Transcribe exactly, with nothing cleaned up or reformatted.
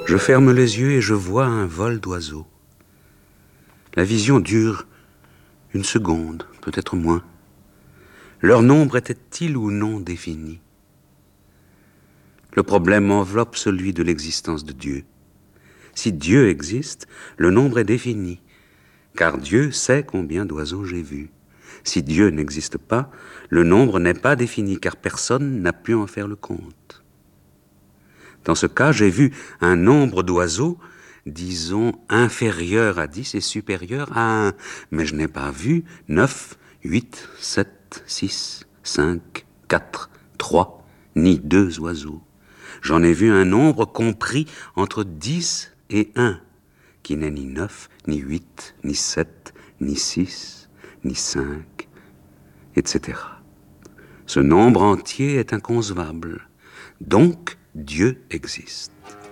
Je ferme les yeux et je vois un vol d'oiseaux. La vision dure une seconde, peut-être moins. Leur nombre était-il ou non défini? Le problème enveloppe celui de l'existence de Dieu. Si Dieu existe, le nombre est défini, car Dieu sait combien d'oiseaux j'ai vus. Si Dieu n'existe pas, le nombre n'est pas défini, car personne n'a pu en faire le compte. Dans ce cas, j'ai vu un nombre d'oiseaux, disons, inférieur à dix et supérieur à un, mais je n'ai pas vu neuf, huit, sept, six, cinq, quatre, trois, ni deux oiseaux. J'en ai vu un nombre compris entre dix et un, qui n'est ni neuf, ni huit, ni sept, ni six, ni cinq, et cetera. Ce nombre entier est inconcevable. Donc, Dieu existe.